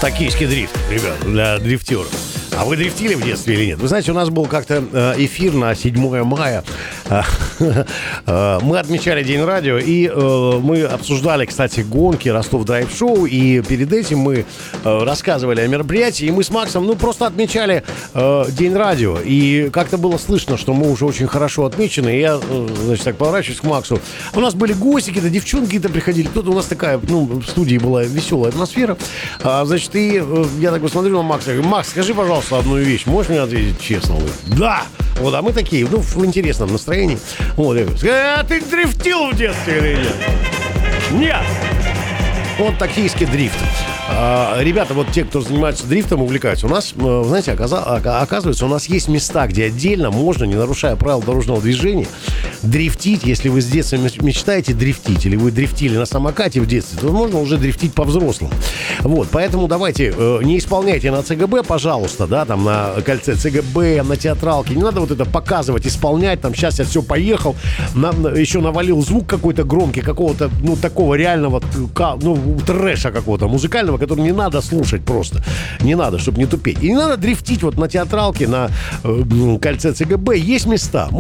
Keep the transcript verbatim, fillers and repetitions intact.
Токийский дрифт, ребят, для дрифтеров. А вы дрифтили в детстве или нет? Вы знаете, у нас был как-то эфир на седьмое мая. Мы отмечали День радио, и мы обсуждали, кстати, гонки Ростов Драйв-шоу. И перед этим мы рассказывали о мероприятии. И мы с Максом, ну, просто отмечали День радио. И как-то было слышно, что мы уже очень хорошо отмечены. И я, значит, так поворачиваюсь к Максу. У нас были гости, какие-то девчонки какие-то приходили. Кто-то у нас такая, ну, в студии была веселая атмосфера. Значит, и я так посмотрю на Макса. Я говорю: Макс, скажи, пожалуйста, одну вещь. Можешь мне ответить честно? Он говорит: да. Вот, а мы такие, ну, в интересном настроении. Вот, я говорю: а ты дрифтил в детстве или нет? Нет. Вот токийский дрифт. А, ребята, вот те, кто занимается дрифтом, увлекаются. У нас, знаете, оказывается, у нас есть места, где отдельно можно, не нарушая правил дорожного движения, дрифтить. Если вы с детства мечтаете дрифтить, или вы дрифтили на самокате в детстве, то можно уже дрифтить по-взрослому. Вот, поэтому давайте, не исполняйте на ЦГБ, пожалуйста, да, там на кольце ЦГБ, на театралке. Не надо вот это показывать, исполнять. Там сейчас я все поехал, на, на, еще навалил звук какой-то громкий, какого-то, ну, такого реального, ну, трэша какого-то музыкального, который не надо слушать просто. Не надо, чтобы не тупеть. И не надо дрифтить вот на театралке, на э, кольце ЦГБ. Есть места.